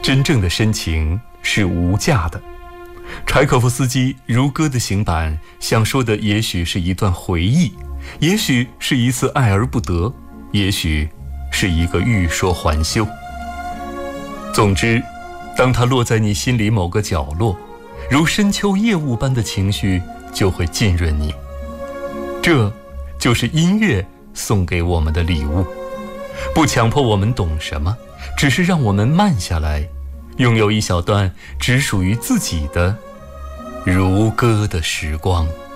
真正的深情是无价的。柴可夫斯基《如歌的行板》想说的也许是一段回忆，也许是一次爱而不得，也许是一个欲说还休。总之，当它落在你心里某个角落，如深秋夜雾般的情绪就会浸润你。这就是音乐送给我们的礼物，不强迫我们懂什么，只是让我们慢下来，拥有一小段只属于自己的如歌的时光。